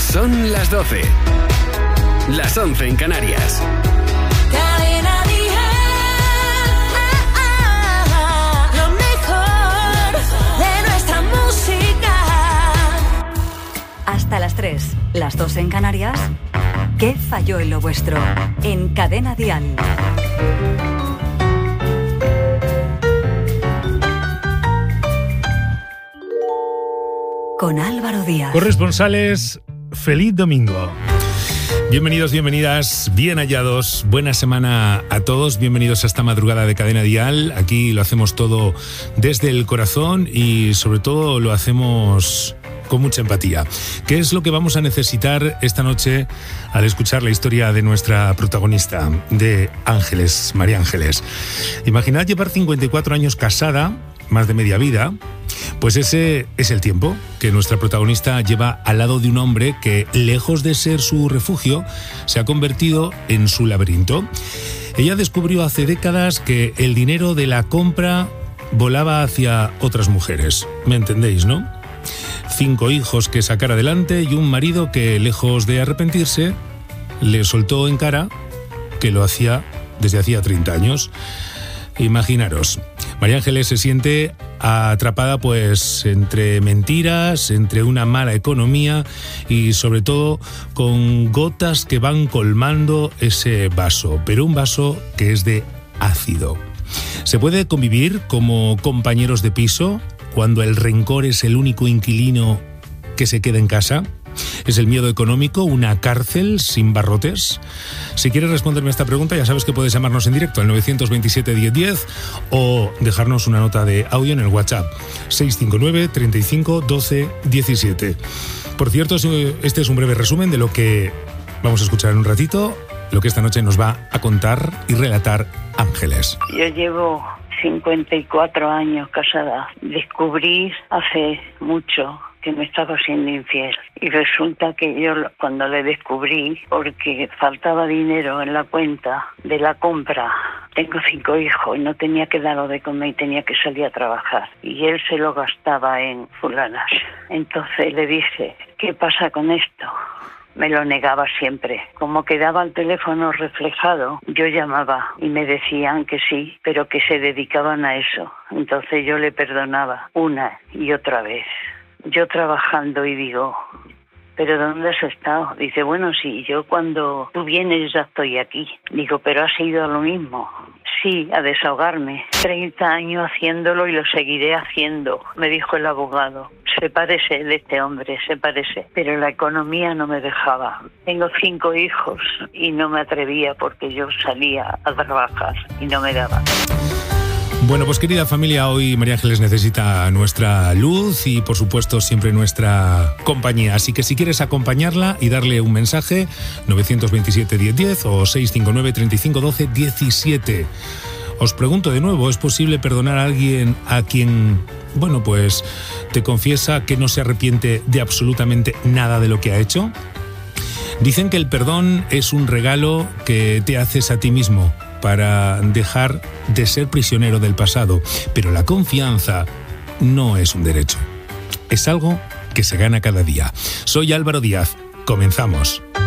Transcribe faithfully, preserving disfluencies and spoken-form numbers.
Son las doce. Las once en Canarias. Cadena Dial. Lo mejor de nuestra música. Hasta las tres, las dos en Canarias. ¿Qué falló en lo vuestro? En Cadena Dial. Con Álvaro Díaz. Corresponsales, feliz domingo. Bienvenidos, bienvenidas, bien hallados. Buena semana a todos. Bienvenidos a esta madrugada de Cadena Dial. Aquí lo hacemos todo desde el corazón y sobre todo lo hacemos con mucha empatía. ¿Qué es lo que vamos a necesitar esta noche al escuchar la historia de nuestra protagonista, de Ángeles, María Ángeles? Imaginad llevar cincuenta y cuatro años casada, más de media vida. Pues ese es el tiempo que nuestra protagonista lleva al lado de un hombre que, lejos de ser su refugio, se ha convertido en su laberinto. Ella descubrió hace décadas que el dinero de la compra volaba hacia otras mujeres. ¿Me entendéis, no? Cinco hijos que sacar adelante y un marido que, lejos de arrepentirse, le soltó en cara que lo hacía desde hacía treinta años. Imaginaros, María Ángeles se siente atrapada pues entre mentiras, entre una mala economía y sobre todo con gotas que van colmando ese vaso, pero un vaso que es de ácido. ¿Se puede convivir como compañeros de piso cuando el rencor es el único inquilino que se queda en casa? ¿Es el miedo económico una cárcel sin barrotes? Si quieres responderme a esta pregunta, ya sabes que puedes llamarnos en directo al nueve dos siete, diez diez o dejarnos una nota de audio en el WhatsApp seis cinco nueve, treinta y cinco, doce, diecisiete. Por cierto, este es un breve resumen de lo que vamos a escuchar en un ratito, lo que esta noche nos va a contar y relatar Ángeles. Yo llevo cincuenta y cuatro años casada. Descubrí hace mucho que me estaba siendo infiel. Y resulta que yo cuando le descubrí, porque faltaba dinero en la cuenta de la compra, tengo cinco hijos y no tenía que darlo de comer y tenía que salir a trabajar. Y él se lo gastaba en fulanas. Entonces le dije, ¿qué pasa con esto? Me lo negaba siempre. Como quedaba el teléfono reflejado, yo llamaba y me decían que sí, pero que se dedicaban a eso. Entonces yo le perdonaba una y otra vez. Yo trabajando y digo, ¿pero dónde has estado? Dice, bueno, sí, yo cuando tú vienes ya estoy aquí. Digo, ¿pero has ido a lo mismo? Sí, a desahogarme. treinta años haciéndolo y lo seguiré haciendo, me dijo el abogado. Sepárese de este hombre, sepárese. Pero la economía no me dejaba. Tengo cinco hijos y no me atrevía porque yo salía a trabajar y no me daba. Bueno, pues querida familia, hoy María Ángeles necesita nuestra luz y por supuesto siempre nuestra compañía. Así que si quieres acompañarla y darle un mensaje, nueve dos siete, diez diez o seis cinco nueve, treinta y cinco, doce, diecisiete. Os pregunto de nuevo, ¿es posible perdonar a alguien a quien, bueno, pues te confiesa que no se arrepiente de absolutamente nada de lo que ha hecho? Dicen que el perdón es un regalo que te haces a ti mismo para dejar de ser prisionero del pasado, pero la confianza no es un derecho, es algo que se gana cada día. Soy Álvaro Díaz, comenzamos.